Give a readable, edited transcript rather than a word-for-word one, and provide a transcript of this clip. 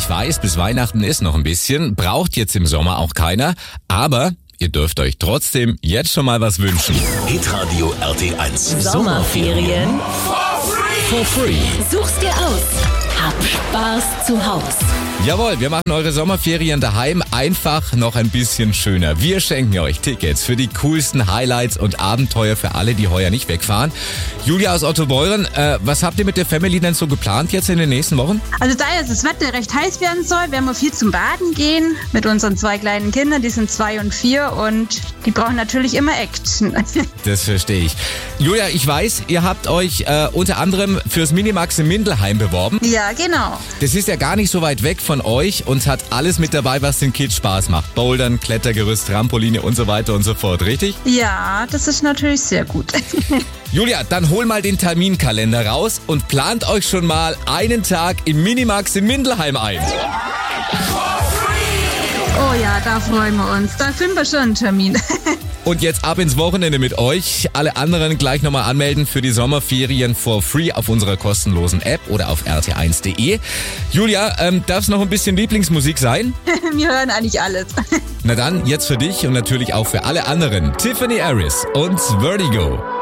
ich weiß, bis Weihnachten ist noch ein bisschen, braucht jetzt im Sommer auch keiner, aber ihr dürft euch trotzdem jetzt schon mal was wünschen. Hitradio RT1. Sommerferien For free. such's dir aus. Hab Spaß zu Haus. Jawohl, wir machen eure Sommerferien daheim einfach noch ein bisschen schöner. Wir schenken euch Tickets für die coolsten Highlights und Abenteuer für alle, die heuer nicht wegfahren. Julia aus Ottobeuren, was habt ihr mit der Family denn so geplant jetzt in den nächsten Wochen? Also da jetzt das Wetter recht heiß werden soll, werden wir viel zum Baden gehen mit unseren 2 kleinen Kindern, die sind 2 und 4 und die brauchen natürlich immer Action. Das verstehe ich. Julia, ich weiß, ihr habt euch unter anderem fürs Minimax in Mindelheim beworben. Ja, genau. Das ist ja gar nicht so weit weg von euch und hat alles mit dabei, was den Kids Spaß macht. Bouldern, Klettergerüst, Trampoline und so weiter und so fort, richtig? Ja, das ist natürlich sehr gut. Julia, dann hol mal den Terminkalender raus und plant euch schon mal einen Tag im Minimax in Mindelheim ein. Oh ja, da freuen wir uns. Da finden wir schon einen Termin. Und jetzt ab ins Wochenende mit euch. Alle anderen gleich nochmal anmelden für die Sommerferien for free auf unserer kostenlosen App oder auf rt1.de. Julia, darf es noch ein bisschen Lieblingsmusik sein? Wir hören eigentlich alles. Na dann, jetzt für dich und natürlich auch für alle anderen. Tiffany Harris und Vertigo.